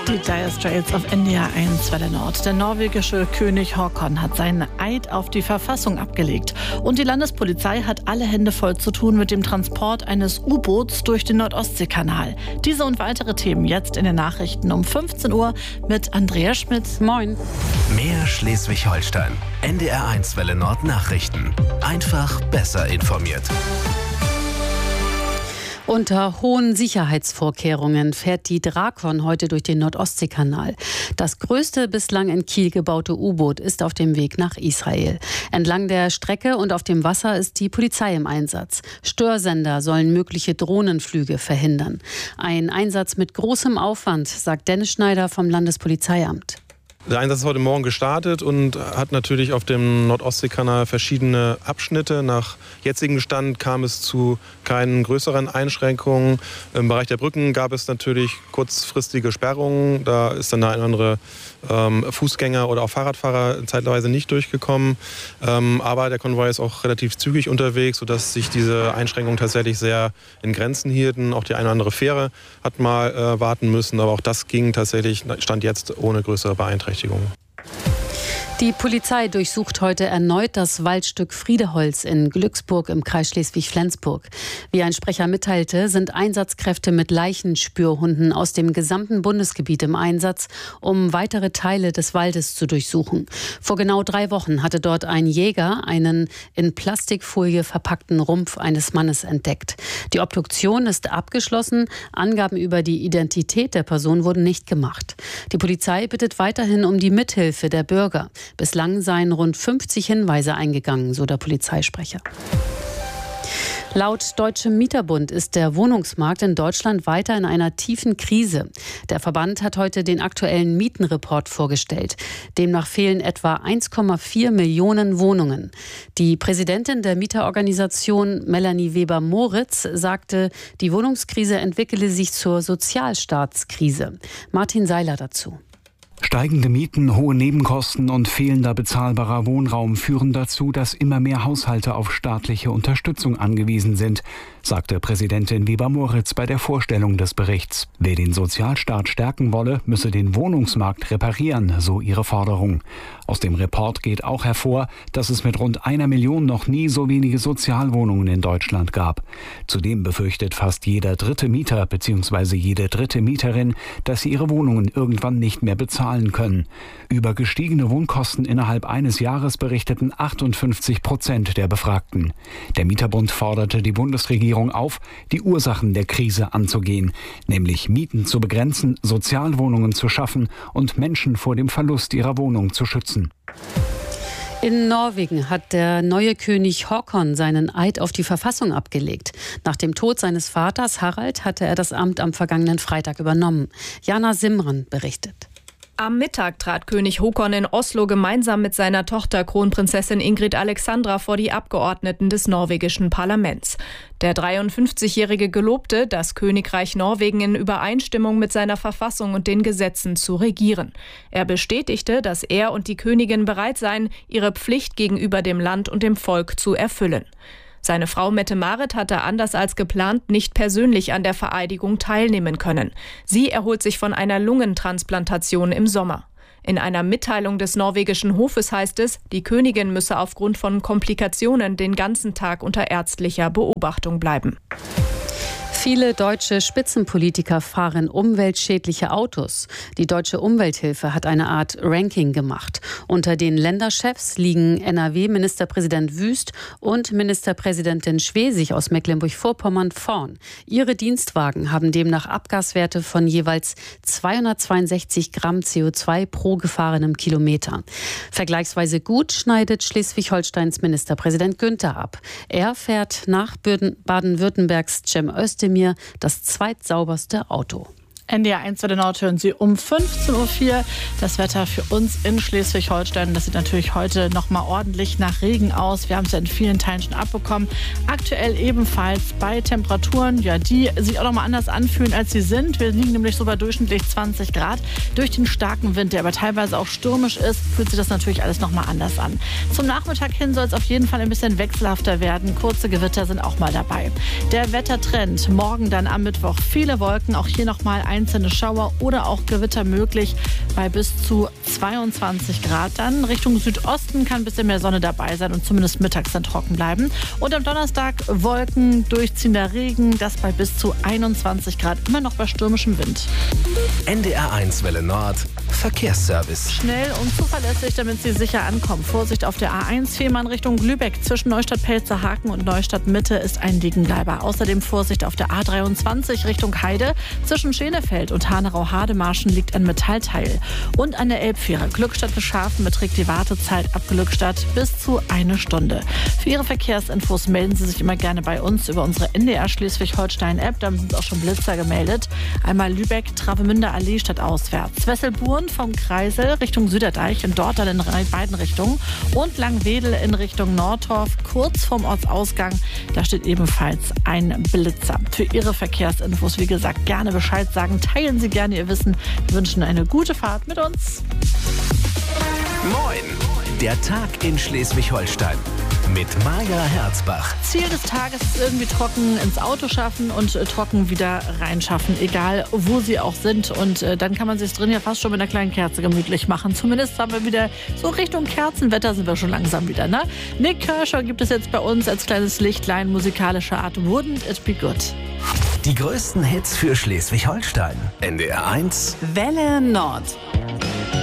Die Dire Straits auf NDR 1 Welle Nord. Der norwegische König Haakon hat seinen Eid auf die Verfassung abgelegt. Und die Landespolizei hat alle Hände voll zu tun mit dem Transport eines U-Boots durch den Nordostseekanal. Diese und weitere Themen jetzt in den Nachrichten um 15 Uhr mit Andrea Schmidt. Moin. Mehr Schleswig-Holstein. NDR 1 Welle Nord Nachrichten. Einfach besser informiert. Unter hohen Sicherheitsvorkehrungen fährt die Drakon heute durch den Nordostseekanal. Das größte bislang in Kiel gebaute U-Boot ist auf dem Weg nach Israel. Entlang der Strecke und auf dem Wasser ist die Polizei im Einsatz. Störsender sollen mögliche Drohnenflüge verhindern. Ein Einsatz mit großem Aufwand, sagt Dennis Schneider vom Landespolizeiamt. Der Einsatz ist heute Morgen gestartet und hat natürlich auf dem Nordostseekanal verschiedene Abschnitte. Nach jetzigem Stand kam es zu keinen größeren Einschränkungen. Im Bereich der Brücken gab es natürlich kurzfristige Sperrungen. Da ist dann der eine oder andere Fußgänger oder auch Fahrradfahrer zeitweise nicht durchgekommen. Aber der Konvoi ist auch relativ zügig unterwegs, sodass sich diese Einschränkungen tatsächlich sehr in Grenzen hielten. Auch die eine oder andere Fähre hat mal warten müssen. Aber auch das ging tatsächlich, stand jetzt ohne größere Beeinträchtigungen. Die Polizei durchsucht heute erneut das Waldstück Friedeholz in Glücksburg im Kreis Schleswig-Flensburg. Wie ein Sprecher mitteilte, sind Einsatzkräfte mit Leichenspürhunden aus dem gesamten Bundesgebiet im Einsatz, um weitere Teile des Waldes zu durchsuchen. Vor genau 3 Wochen hatte dort ein Jäger einen in Plastikfolie verpackten Rumpf eines Mannes entdeckt. Die Obduktion ist abgeschlossen. Angaben über die Identität der Person wurden nicht gemacht. Die Polizei bittet weiterhin um die Mithilfe der Bürger. Bislang seien rund 50 Hinweise eingegangen, so der Polizeisprecher. Laut Deutschem Mieterbund ist der Wohnungsmarkt in Deutschland weiter in einer tiefen Krise. Der Verband hat heute den aktuellen Mietenreport vorgestellt. Demnach fehlen etwa 1,4 Millionen Wohnungen. Die Präsidentin der Mieterorganisation Melanie Weber-Moritz sagte, die Wohnungskrise entwickele sich zur Sozialstaatskrise. Martin Seiler dazu. Steigende Mieten, hohe Nebenkosten und fehlender bezahlbarer Wohnraum führen dazu, dass immer mehr Haushalte auf staatliche Unterstützung angewiesen sind, sagte Präsidentin Weber-Moritz bei der Vorstellung des Berichts. Wer den Sozialstaat stärken wolle, müsse den Wohnungsmarkt reparieren, so ihre Forderung. Aus dem Report geht auch hervor, dass es mit rund 1 Million noch nie so wenige Sozialwohnungen in Deutschland gab. Zudem befürchtet fast jeder dritte Mieter bzw. jede dritte Mieterin, dass sie ihre Wohnungen irgendwann nicht mehr bezahlen können. Über gestiegene Wohnkosten innerhalb eines Jahres berichteten 58% der Befragten. Der Mieterbund forderte die Bundesregierung auf, die Ursachen der Krise anzugehen, nämlich Mieten zu begrenzen, Sozialwohnungen zu schaffen und Menschen vor dem Verlust ihrer Wohnung zu schützen. In Norwegen hat der neue König Haakon seinen Eid auf die Verfassung abgelegt. Nach dem Tod seines Vaters Harald hatte er das Amt am vergangenen Freitag übernommen. Jana Simran berichtet. Am Mittag trat König Haakon in Oslo gemeinsam mit seiner Tochter Kronprinzessin Ingrid Alexandra vor die Abgeordneten des norwegischen Parlaments. Der 53-Jährige gelobte, das Königreich Norwegen in Übereinstimmung mit seiner Verfassung und den Gesetzen zu regieren. Er bestätigte, dass er und die Königin bereit seien, ihre Pflicht gegenüber dem Land und dem Volk zu erfüllen. Seine Frau Mette-Marit hatte anders als geplant nicht persönlich an der Vereidigung teilnehmen können. Sie erholt sich von einer Lungentransplantation im Sommer. In einer Mitteilung des norwegischen Hofes heißt es, die Königin müsse aufgrund von Komplikationen den ganzen Tag unter ärztlicher Beobachtung bleiben. Viele deutsche Spitzenpolitiker fahren umweltschädliche Autos. Die Deutsche Umwelthilfe hat eine Art Ranking gemacht. Unter den Länderchefs liegen NRW-Ministerpräsident Wüst und Ministerpräsidentin Schwesig aus Mecklenburg-Vorpommern vorn. Ihre Dienstwagen haben demnach Abgaswerte von jeweils 262 Gramm CO2 pro gefahrenem Kilometer. Vergleichsweise gut schneidet Schleswig-Holsteins Ministerpräsident Günther ab. Er fährt nach Baden-Württembergs Cem Özdemir das zweitsauberste Auto. NDR 1 Welle Nord hören Sie um 15.04 Uhr. Das Wetter für uns in Schleswig-Holstein, das sieht natürlich heute noch mal ordentlich nach Regen aus. Wir haben es ja in vielen Teilen schon abbekommen. Aktuell ebenfalls bei Temperaturen, ja, die sich auch noch mal anders anfühlen, als sie sind. Wir liegen nämlich so bei durchschnittlich 20 Grad. Durch den starken Wind, der aber teilweise auch stürmisch ist, fühlt sich das natürlich alles noch mal anders an. Zum Nachmittag hin soll es auf jeden Fall ein bisschen wechselhafter werden. Kurze Gewitter sind auch mal dabei. Der Wettertrend, morgen dann am Mittwoch viele Wolken, auch hier noch mal ein einzelne Schauer oder auch Gewitter möglich bei bis zu 22 Grad. Dann Richtung Südosten kann ein bisschen mehr Sonne dabei sein und zumindest mittags dann trocken bleiben. Und am Donnerstag Wolken, durchziehender Regen, das bei bis zu 21 Grad, immer noch bei stürmischem Wind. NDR1 Welle Nord, Verkehrsservice. Schnell und zuverlässig, damit Sie sicher ankommen. Vorsicht auf der A1 Fehmarn Richtung Lübeck. Zwischen Neustadt-Pelzerhaken und Neustadt-Mitte ist ein Liegenbleiber. Außerdem Vorsicht auf der A23 Richtung Heide. Zwischen Schenefeld und Hanau-Hademarschen liegt ein Metallteil. Und an der Elbfähre Glückstadt-Bescharfen beträgt die Wartezeit ab Glückstadt bis zu 1 Stunde. Für Ihre Verkehrsinfos melden Sie sich immer gerne bei uns über unsere NDR Schleswig-Holstein-App. Da sind auch schon Blitzer gemeldet. Einmal Lübeck, Travemünder Allee stadtauswärts. Wesselburen vom Kreisel Richtung Süderdeich und dort dann in beiden Richtungen. Und Langwedel in Richtung Nordorf, kurz vorm Ortsausgang. Da steht ebenfalls ein Blitzer. Für Ihre Verkehrsinfos, wie gesagt, gerne Bescheid sagen. Teilen Sie gerne Ihr Wissen. Wir wünschen eine gute Fahrt mit uns. Moin! Der Tag in Schleswig-Holstein mit Maja Herzbach. Ziel des Tages ist irgendwie trocken ins Auto schaffen und trocken wieder reinschaffen, egal wo Sie auch sind. Und dann kann man sich drin ja fast schon mit einer kleinen Kerze gemütlich machen. Zumindest haben wir wieder so Richtung Kerzenwetter sind wir schon langsam wieder. Ne? Nick Kershaw gibt es jetzt bei uns als kleines Lichtlein musikalischer Art. Wouldn't it be good? Die größten Hits für Schleswig-Holstein. NDR1 Welle Nord.